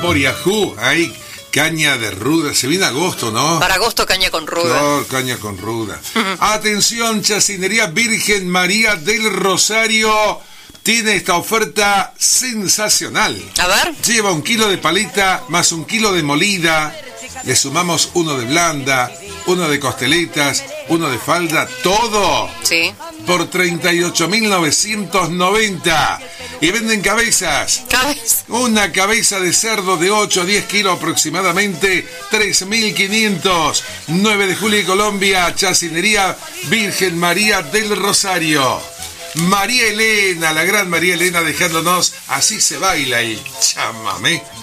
por Yahoo. Ahí, caña de ruda. Se viene agosto, ¿no? Para agosto, caña con ruda. No, caña con ruda. Atención, Chacinería Virgen María del Rosario tiene esta oferta sensacional. A ver. Lleva 1 kilo de paleta más 1 kilo de molida. Le sumamos 1 de blanda, 1 de costeletas, 1 de falda, todo. Sí. Por 38.990. Y venden cabezas. Cabeza. Una cabeza de cerdo de 8 a 10 kilos aproximadamente, 3.500. 9 de julio, Colombia, Chacinería Virgen María del Rosario. María Elena, la gran María Elena, dejándonos Así se baila el chamamé.